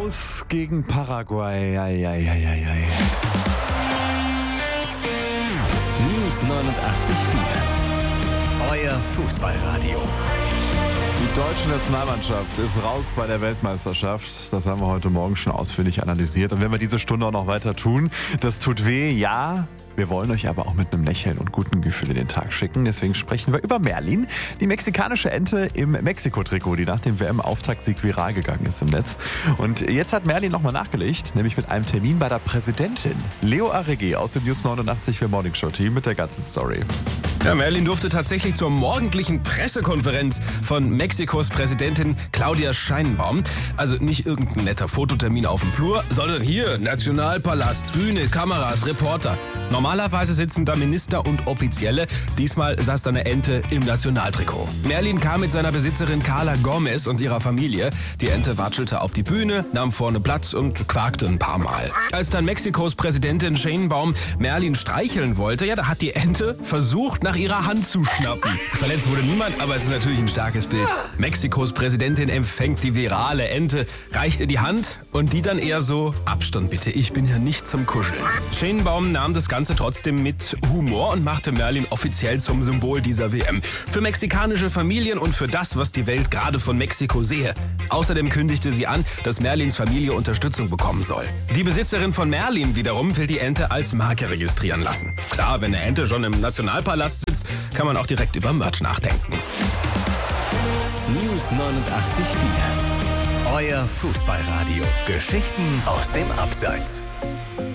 Aus gegen Paraguay. Ei. News 89.4. Euer Fußballradio. Die deutsche Nationalmannschaft ist raus bei der Weltmeisterschaft. Das haben wir heute Morgen schon ausführlich analysiert. Und wenn wir diese Stunde auch noch weiter tun, das tut weh, ja. Wir wollen euch aber auch mit einem Lächeln und guten Gefühl in den Tag schicken. Deswegen sprechen wir über Merlin, die mexikanische Ente im Mexiko-Trikot, die nach dem WM-Auftaktsieg viral gegangen ist im Netz. Und jetzt hat Merlin nochmal nachgelegt, nämlich mit einem Termin bei der Präsidentin. Leo Arregui aus dem News 89 für Morning Show Team mit der ganzen Story. Ja, Merlin durfte tatsächlich zur morgendlichen Pressekonferenz von Mexikos Präsidentin Claudia Sheinbaum. Also nicht irgendein netter Fototermin auf dem Flur, sondern hier, Nationalpalast, Bühne, Kameras, Reporter. Normalerweise sitzen da Minister und Offizielle. Diesmal saß da eine Ente im Nationaltrikot. Merlin kam mit seiner Besitzerin Carla Gomez und ihrer Familie. Die Ente watschelte auf die Bühne, nahm vorne Platz und quakte ein paar Mal. Als dann Mexikos Präsidentin Sheinbaum Merlin streicheln wollte, ja, da hat die Ente versucht, nach ihrer Hand zu schnappen. Verletzt wurde niemand, aber es ist natürlich ein starkes Bild. Mexikos Präsidentin empfängt die virale Ente, reicht ihr die Hand und die dann eher so: Abstand bitte, ich bin hier nicht zum Kuscheln. Sheinbaum nahm das Ganze trotzdem mit Humor und machte Merlin offiziell zum Symbol dieser WM. Für mexikanische Familien und für das, was die Welt gerade von Mexiko sehe. Außerdem kündigte sie an, dass Merlins Familie Unterstützung bekommen soll. Die Besitzerin von Merlin wiederum will die Ente als Marke registrieren lassen. Klar, wenn eine Ente schon im Nationalpalast sitzt, kann man auch direkt über Merch nachdenken. News 89.4. Euer Fußballradio. Geschichten aus dem Abseits.